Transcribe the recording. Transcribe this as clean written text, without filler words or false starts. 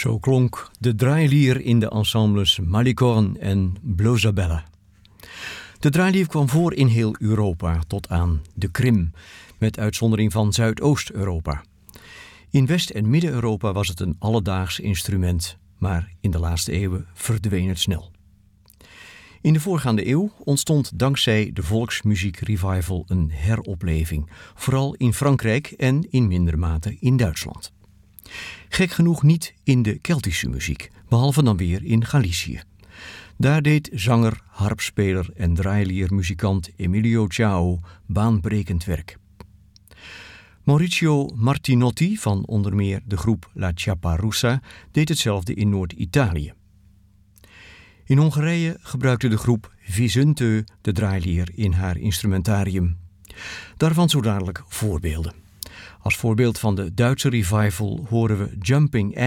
Zo klonk de draailier in de ensembles Malicorne en Blosabella. De draailier kwam voor in heel Europa tot aan de Krim, met uitzondering van Zuidoost-Europa. In West- en Midden-Europa was het een alledaags instrument, maar in de laatste eeuwen verdween het snel. In de voorgaande eeuw ontstond dankzij de volksmuziekrevival een heropleving, vooral in Frankrijk en in mindere mate in Duitsland. Gek genoeg niet in de Keltische muziek, behalve dan weer in Galicië. Daar deed zanger, harpspeler en draailiermuzikant Emilio Ciao baanbrekend werk. Maurizio Martinotti van onder meer de groep La Ciapparussa deed hetzelfde in Noord-Italië. In Hongarije gebruikte de groep Visöntő de draailier in haar instrumentarium. Daarvan zo dadelijk voorbeelden. Als voorbeeld van de Duitse revival horen we Jumping